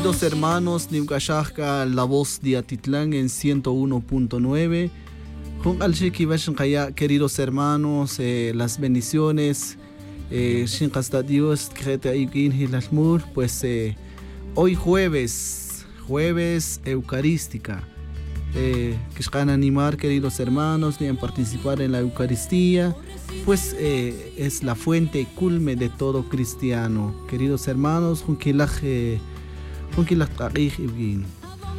Queridos hermanos, Niukashaka, la voz de Atitlán en 101.9. Queridos hermanos, las bendiciones, Dios, pues hoy jueves eucarística. Que van a animar, queridos hermanos, a participar en la Eucaristía, pues es la fuente culme de todo cristiano. Queridos hermanos,